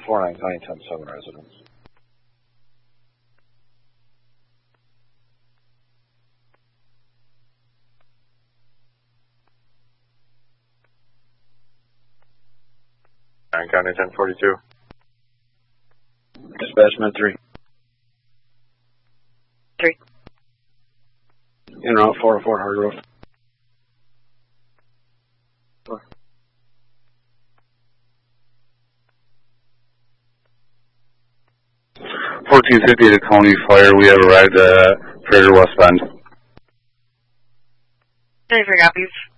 499-10-7 residents. County 1042. Dispatchment 3. 3. En route 404 Hard Road. 1450 to Coney Fire. We have arrived at Prater West Bend. 24 copies.